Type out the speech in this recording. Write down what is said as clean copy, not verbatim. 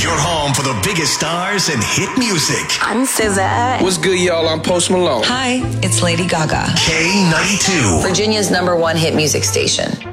Your home for the biggest stars and hit music. I'm SZA. What's good, y'all? I'm Post Malone. Hi, it's Lady Gaga. K92. Virginia's #1 hit music station.